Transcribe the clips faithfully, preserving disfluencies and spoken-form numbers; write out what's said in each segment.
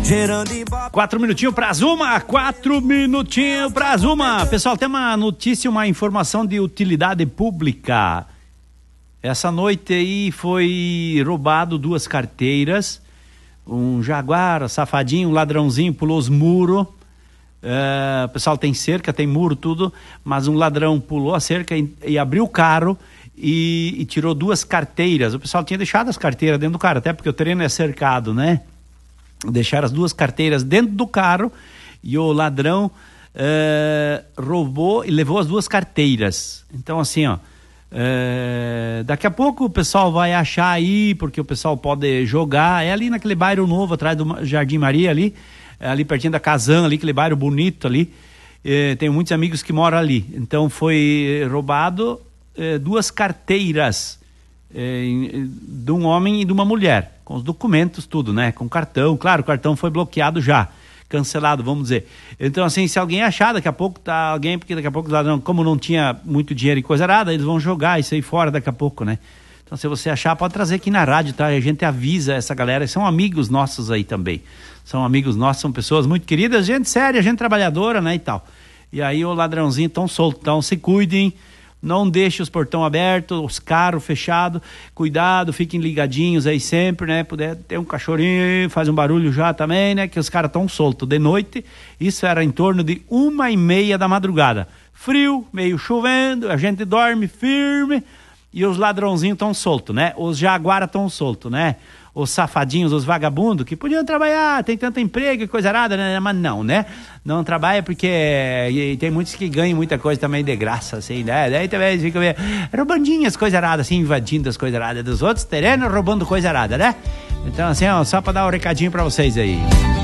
Quatro minutinhos para Zuma, quatro minutinhos para Zuma. Pessoal, tem uma notícia, uma informação de utilidade pública. Essa noite aí foi roubado duas carteiras, um jaguar, safadinho, um ladrãozinho pulou os muros. Uh, o pessoal tem cerca, tem muro, tudo, mas um ladrão pulou a cerca e, e abriu o carro e, e tirou duas carteiras. O pessoal tinha deixado as carteiras dentro do carro, até porque o terreno é cercado, né? Deixaram as duas carteiras dentro do carro e o ladrão uh, roubou e levou as duas carteiras. Então, assim, ó, uh, daqui a pouco o pessoal vai achar aí, porque o pessoal pode jogar. É ali naquele bairro novo, atrás do Jardim Maria, ali, ali pertinho da Casan, ali, aquele bairro bonito ali. Uh, tenho muitos amigos que moram ali. Então, foi roubado uh, duas carteiras uh, de um homem e de uma mulher. Com os documentos, tudo, né? Com cartão, claro, o cartão foi bloqueado já, cancelado, vamos dizer. Então, assim, se alguém achar, daqui a pouco tá alguém, porque daqui a pouco, não, como não tinha muito dinheiro e coisa nada, eles vão jogar isso aí fora daqui a pouco, né? Então, se você achar, pode trazer aqui na rádio, tá? A gente avisa essa galera, são amigos nossos aí também. São amigos nossos, são pessoas muito queridas, gente séria, gente trabalhadora, né, e tal. E aí o ladrãozinho tão solto, então se cuidem. Não deixe os portão abertos, os carros fechados, cuidado, fiquem ligadinhos aí sempre, né? Puder ter um cachorrinho, faz um barulho já também, né? Que os caras estão soltos de noite. Isso era em torno de uma e meia da madrugada. Frio, meio chovendo, a gente dorme firme e os ladrãozinhos estão soltos, né? Os jaguaras estão soltos, né? Os safadinhos, os vagabundos, que podiam trabalhar, tem tanto emprego e coisa nada, né? Mas não, né? Não trabalha porque e tem muitos que ganham muita coisa também de graça, assim, né? Daí também fica roubandinhas, coisa arada, assim, invadindo as coisas aradas dos outros, terreno, roubando coisa arada, né? Então, assim, ó, só pra dar um recadinho pra vocês aí.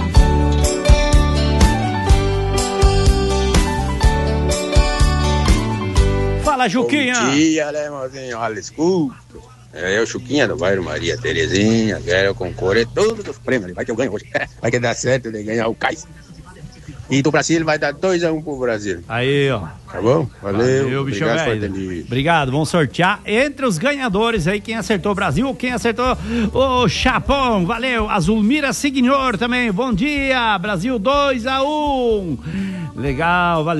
Fala, Juquinha! Bom dia, Alemãozinho, olha, escuta. É o Chuquinha do bairro Maria Terezinha, quero concorrer todos os prêmios, vai que eu ganho hoje, vai que dá certo de ganhar o cais. E do Brasil vai dar dois a um pro Brasil. Aí, ó. Tá bom? Valeu. Valeu, bicho Obrigado, velho. Obrigado, vamos sortear entre os ganhadores aí, quem acertou o Brasil ou quem acertou o Japão. Valeu, Azulmira Signor também, bom dia, Brasil dois a um. Legal, valeu.